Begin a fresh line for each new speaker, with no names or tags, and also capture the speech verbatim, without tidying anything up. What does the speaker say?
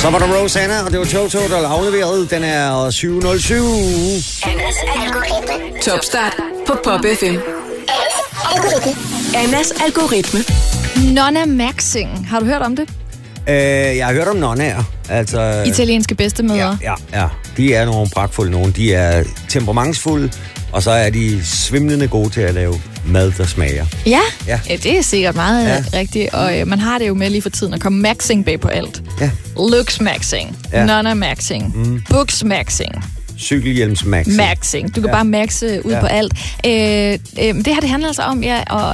Så var der Rosanna, og det var Toto, der afleverede. Den er syv nul syv.
Annas algoritme.
Topstart på Pop F M. Annas algoritme.
Nonna Maxing. Har du hørt om det?
Øh, jeg har hørt om nonnaer. Altså,
Italienske bedstemødre.
Ja, ja, ja. De er nogle pragtfulde nogen. De er temperamentsfulde, og så er de svimlende gode til at lave mad, der smager.
Ja,
ja.
ja det er sikkert meget
ja.
rigtigt. Og øh, man har det jo med lige for tiden at komme maxing bag på alt.
Ja.
Looks maxing. Ja. Nonna maxing. Mm. Books maxing.
Cykelhjelms maxing.
Maxing. Du kan ja. bare maxe ud ja. på alt. Øh, øh, det her, det handler altså om, ja, og